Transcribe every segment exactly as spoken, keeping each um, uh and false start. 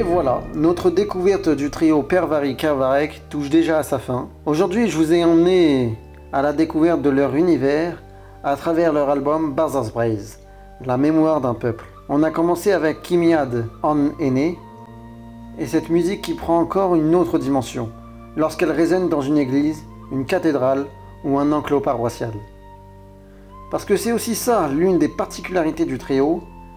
Et voilà, notre découverte du trio Pervari Kervarek touche déjà à sa fin. Aujourd'hui, je vous ai emmené à la découverte de leur univers à travers leur album Bazar's Braze, la mémoire d'un peuple. On a commencé avec Kimiad On Ene, et cette musique qui prend encore une autre dimension, lorsqu'elle résonne dans une église, une cathédrale ou un enclos paroissial. Parce que c'est aussi ça l'une des particularités du trio,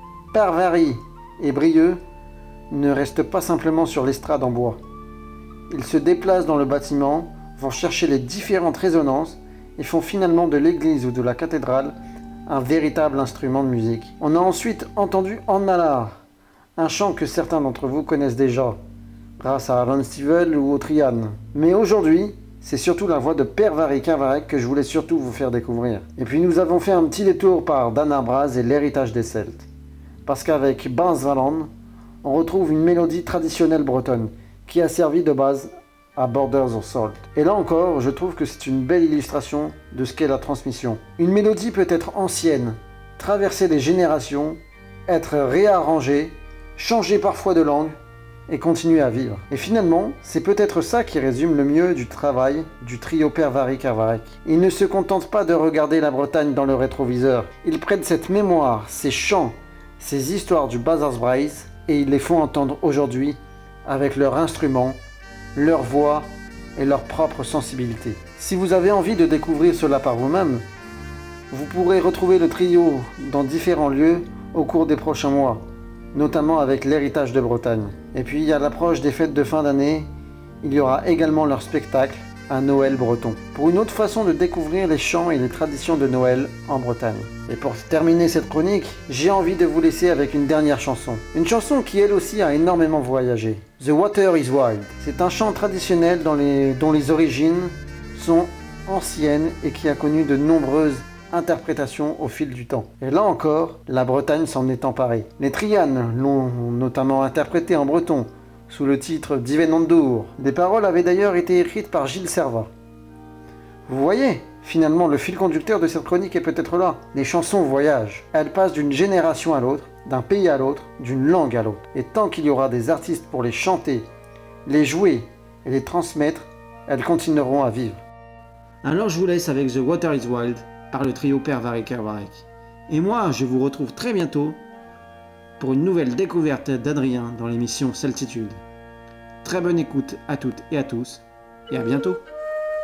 Pervari et Brieux ne restent pas simplement sur l'estrade en bois. Ils se déplacent dans le bâtiment, vont chercher les différentes résonances et font finalement de l'église ou de la cathédrale un véritable instrument de musique. On a ensuite entendu En Malar, un chant que certains d'entre vous connaissent déjà, grâce à Ron Stevel ou au Trian. Mais aujourd'hui, c'est surtout la voix de Pervari Kervarek que je voulais surtout vous faire découvrir. Et puis nous avons fait un petit détour par Dana Braz et l'héritage des Celtes. Parce qu'avec Bansvaland, on retrouve une mélodie traditionnelle bretonne qui a servi de base à Borders of Salt. Et là encore, je trouve que c'est une belle illustration de ce qu'est la transmission. Une mélodie peut être ancienne, traverser les générations, être réarrangée, changer parfois de langue et continuer à vivre. Et finalement, c'est peut-être ça qui résume le mieux du travail du trio Pervari Kervarek. Ils ne se contentent pas de regarder la Bretagne dans le rétroviseur. Ils prennent cette mémoire, ces chants, ces histoires du Bazar's Braze et ils les font entendre aujourd'hui avec leur instrument, leur voix et leur propre sensibilité. Si vous avez envie de découvrir cela par vous-même, vous pourrez retrouver le trio dans différents lieux au cours des prochains mois, notamment avec l'héritage de Bretagne. Et puis à l'approche des fêtes de fin d'année, il y aura également leur spectacle, un Noël breton, pour une autre façon de découvrir les chants et les traditions de Noël en Bretagne. Et pour terminer cette chronique, j'ai envie de vous laisser avec une dernière chanson. Une chanson qui elle aussi a énormément voyagé. The Water is Wild. C'est un chant traditionnel dont les, dont les origines sont anciennes et qui a connu de nombreuses interprétations au fil du temps. Et là encore, la Bretagne s'en est emparée. Les Trianes l'ont notamment interprété en breton, sous le titre Divenandour. Des paroles avaient d'ailleurs été écrites par Gilles Servat. Vous voyez, finalement, le fil conducteur de cette chronique est peut-être là. Les chansons voyagent. Elles passent d'une génération à l'autre, d'un pays à l'autre, d'une langue à l'autre. Et tant qu'il y aura des artistes pour les chanter, les jouer et les transmettre, elles continueront à vivre. Alors je vous laisse avec The Water is Wild par le trio Pervari Kervarek. Et moi, je vous retrouve très bientôt pour une nouvelle découverte d'Adrien dans l'émission Celtitude. Très bonne écoute à toutes et à tous, et à bientôt.